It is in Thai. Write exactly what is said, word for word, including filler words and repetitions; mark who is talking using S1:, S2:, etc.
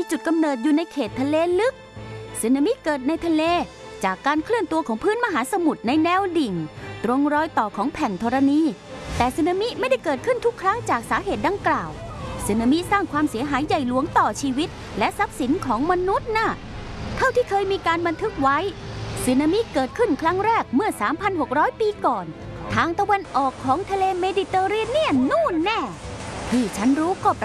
S1: จุดกำเนิดอยู่ในเขตทะเลลึกสึนามิเกิดในทะเลจากการเคลื่อนตัวของพื้นมหาสมุทรในแนวดิ่งตรงรอยต่อของแผ่นธรณีแต่สึนามิไม่ได้เกิดขึ้นทุกครั้งจากสาเหตุดังกล่าวสึนามิสร้างความเสียหายใหญ่หลวงต่อชีวิตและทรัพย์สินของมนุษย์น่ะเท่าที่เคยมีการบันทึกไว้สึนามิเกิดขึ้นครั้งแรกเมื่อ สามพันหกร้อย ปีก่อนทางตะวันออกของทะเลเมดิเตอร์เรเนียนนู่นแน่ที่ฉันรู้ก็